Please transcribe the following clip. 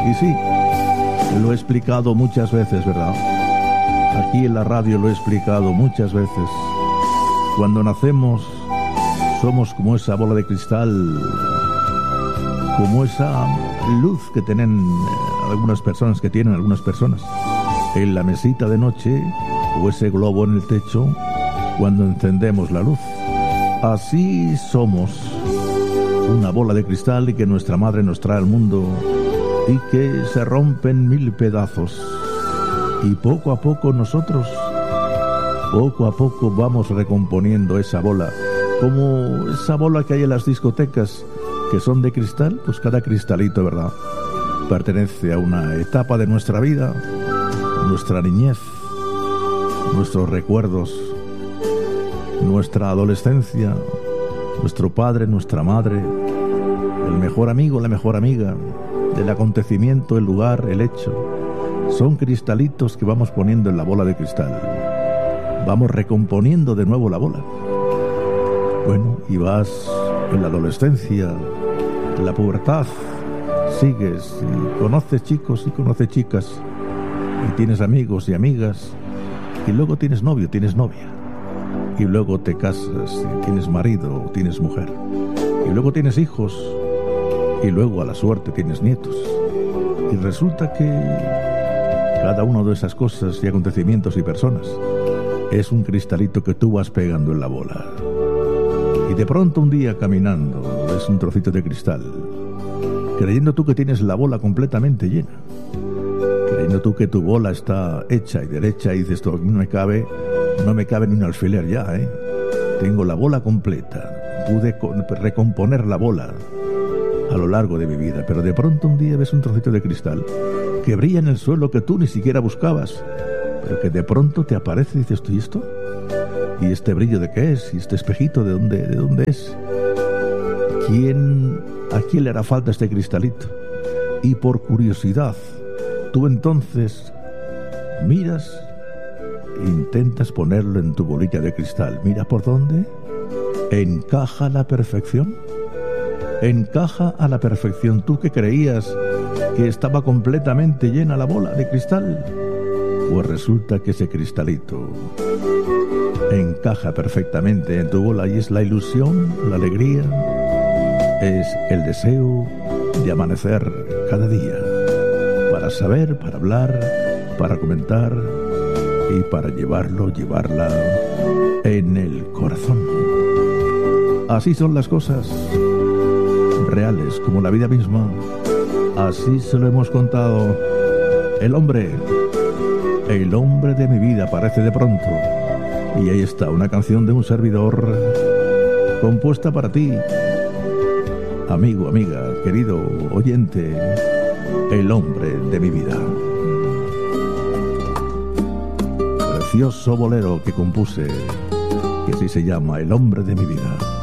Y sí, lo he explicado muchas veces, ¿verdad? Aquí en la radio lo he explicado muchas veces. Cuando nacemos somos como esa bola de cristal, como esa luz que tienen algunas personas en la mesita de noche, o ese globo en el techo cuando encendemos la luz. Así somos, una bola de cristal que nuestra madre nos trae al mundo y que se rompe en 1000 pedazos. Y poco a poco nosotros, vamos recomponiendo esa bola, como esa bola que hay en las discotecas, que son de cristal. Pues cada cristalito, ¿verdad?, pertenece a una etapa de nuestra vida, nuestra niñez, nuestros recuerdos, nuestra adolescencia, nuestro padre, nuestra madre, el mejor amigo, la mejor amiga, el acontecimiento, el lugar, el hecho. Son cristalitos que vamos poniendo en la bola de cristal. Vamos recomponiendo de nuevo la bola. Bueno, y vas en la adolescencia, en la pubertad, sigues y conoces chicos y conoces chicas, y tienes amigos y amigas, y luego tienes novio, tienes novia, y luego te casas y tienes marido o tienes mujer, y luego tienes hijos, y luego a la suerte tienes nietos. Y resulta que cada una de esas cosas y acontecimientos y personas es un cristalito que tú vas pegando en la bola. Y de pronto un día caminando ves un trocito de cristal, creyendo tú que tienes la bola completamente llena, creyendo tú que tu bola está hecha y derecha, y dices, esto no me cabe ni un alfiler ya, tengo la bola completa, pude recomponer la bola a lo largo de mi vida. Pero de pronto un día ves un trocito de cristal que brilla en el suelo, que tú ni siquiera buscabas, pero que de pronto te aparece y dices, ¿tú y esto? ¿Y este brillo de qué es? ¿Y este espejito de dónde es? ¿A quién le hará falta este cristalito? Y por curiosidad, tú entonces miras e intentas ponerlo en tu bolilla de cristal. Mira por dónde encaja a la perfección. Encaja a la perfección. Tú que creías que estaba completamente llena la bola de cristal, pues resulta que ese cristalito encaja perfectamente en tu bola, y es la ilusión, la alegría, es el deseo de amanecer cada día, para saber, para hablar, para comentar y para llevarla en el corazón. Así son las cosas, reales como la vida misma. Así se lo hemos contado. El hombre de mi vida aparece de pronto. Y ahí está, una canción de un servidor compuesta para ti, amigo, amiga, querido oyente, el hombre de mi vida. Precioso bolero que compuse, que así se llama, El hombre de mi vida.